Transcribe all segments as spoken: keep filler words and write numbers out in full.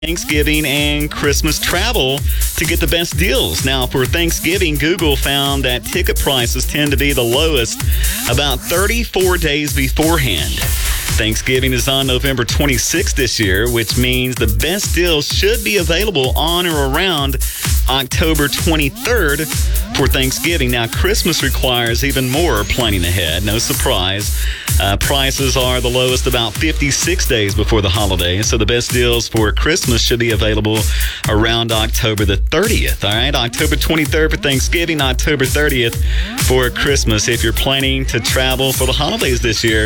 Thanksgiving and Christmas travel to get the best deals. Now, for Thanksgiving, Google found that ticket prices tend to be the lowest about thirty-four days beforehand. Thanksgiving is on November twenty-sixth this year, which means the best deals should be available on or around October twenty-third for Thanksgiving. Now, Christmas requires even more planning ahead. No surprise. Uh, prices are the lowest about fifty-six days before the holiday, so the best deals for Christmas should be available around October the thirtieth. All right, October twenty-third for Thanksgiving, October thirtieth for Christmas. If you're planning to travel for the holidays this year,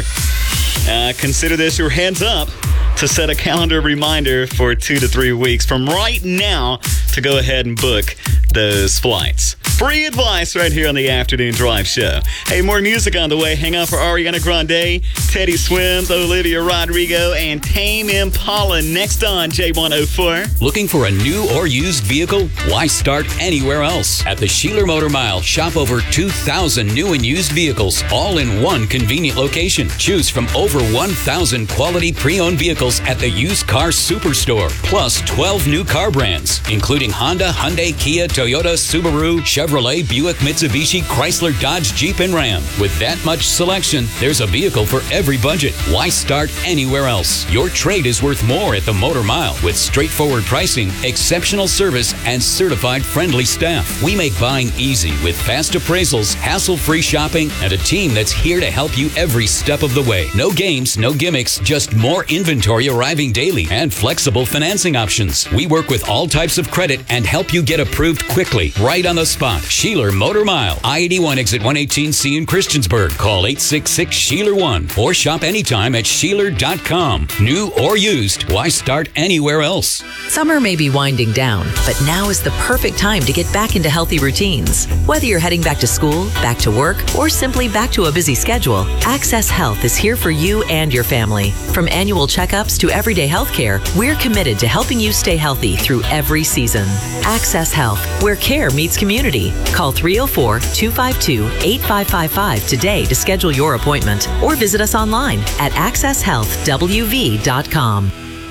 uh, consider this your heads up to set a calendar reminder for two to three weeks from right now to go ahead and book those flights. Free advice right here on the Afternoon Drive Show. Hey, more music on the way. Hang out for Ariana Grande, Teddy Swims, Olivia Rodrigo, and Tame Impala next on J one oh four. Looking for a new or used vehicle? Why start anywhere else? At the Sheeler Motor Mile, shop over two thousand new and used vehicles, all in one convenient location. Choose from over one thousand quality pre-owned vehicles at the Used Car Superstore, plus twelve new car brands, including Honda, Hyundai, Kia, Toyota, Subaru, Chevrolet, Buick, Mitsubishi, Chrysler, Dodge, Jeep, and Ram. With that much selection, there's a vehicle for every budget. Why start anywhere else? Your trade is worth more at the Motor Mile with straightforward pricing, exceptional service, and certified friendly staff. We make buying easy with fast appraisals, hassle-free shopping, and a team that's here to help you every step of the way. No games, no gimmicks, just more inventory arriving daily and flexible financing options. We work with all types of credit and help you get approved quickly, right on the spot. Sheeler Motor Mile, I eighty-one exit one eighteen C in Christiansburg. Call eight six six, S H E E L E R one or shop anytime at Sheeler dot com. New or used, why start anywhere else? Summer may be winding down, but now is the perfect time to get back into healthy routines. Whether you're heading back to school, back to work, or simply back to a busy schedule, Access Health is here for you and your family. From annual checkups to everyday health care, we're committed to helping you stay healthy through every season. Access Health, where care meets community. Call three oh four, two five two, eight five five five today to schedule your appointment or visit us online at access health w v dot com.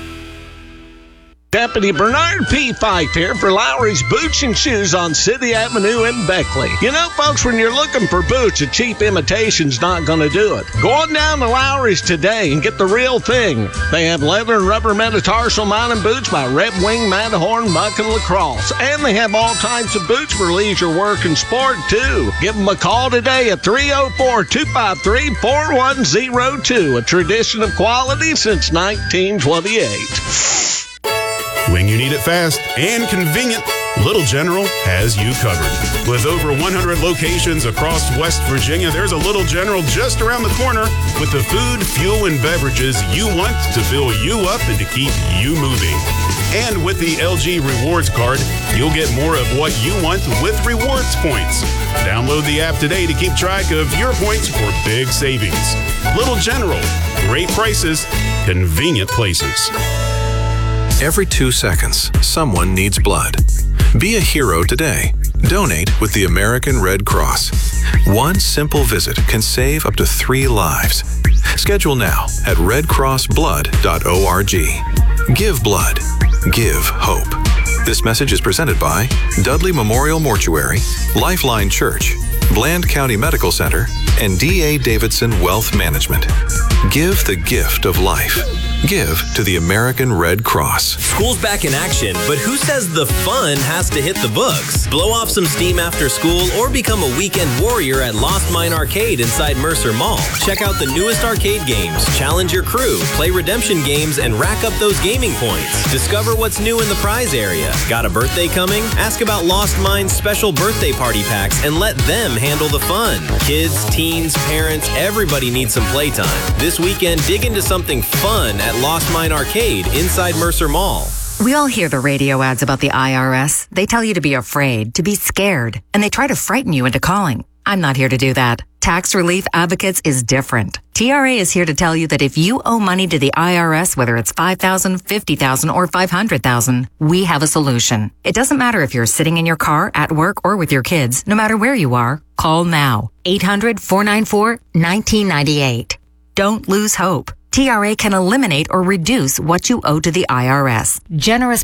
Deputy Bernard P. Fife here for Lowry's Boots and Shoes on City Avenue in Beckley. You know, folks, when you're looking for boots, a cheap imitation's not going to do it. Go on down to Lowry's today and get the real thing. They have leather and rubber metatarsal mountain boots by Red Wing, Matterhorn, Buck, and Lacrosse. And they have all types of boots for leisure, work, and sport, too. Give them a call today at three oh four, two five three, four one oh two, a tradition of quality since nineteen twenty-eight. When you need it fast and convenient, Little General has you covered. With over one hundred locations across West Virginia, there's a Little General just around the corner with the food, fuel, and beverages you want to fill you up and to keep you moving. And with the L G Rewards Card, you'll get more of what you want with rewards points. Download the app today to keep track of your points for big savings. Little General, great prices, convenient places. Every two seconds, someone needs blood. Be a hero today. Donate with the American Red Cross. One simple visit can save up to three lives. Schedule now at red cross blood dot org. Give blood. Give hope. This message is presented by Dudley Memorial Mortuary, Lifeline Church, Bland County Medical Center, and D A Davidson Wealth Management. Give the gift of life. Give to the American Red Cross. School's back in action, but who says the fun has to hit the books? Blow off some steam after school or become a weekend warrior at Lost Mine Arcade inside Mercer Mall. Check out the newest arcade games, challenge your crew, play redemption games, and rack up those gaming points. Discover what's new in the prize area. Got a birthday coming? Ask about Lost Mine's special birthday party packs and let them handle the fun. Kids, teens, parents, everybody needs some playtime. This weekend, dig into something fun at Lost Mine Arcade inside Mercer Mall. We all hear the radio ads about the I R S. They tell you to be afraid, to be scared, and they try to frighten you into calling. I'm not here to do that. Tax Relief Advocates is different. T R A is here to tell you that if you owe money to the I R S, whether it's five thousand dollars, fifty thousand dollars, or five hundred thousand dollars, we have a solution. It doesn't matter if you're sitting in your car, at work, or with your kids. No matter where you are, call now. eight hundred, four nine four, one nine nine eight. Don't lose hope. T R A can eliminate or reduce what you owe to the I R S. Generous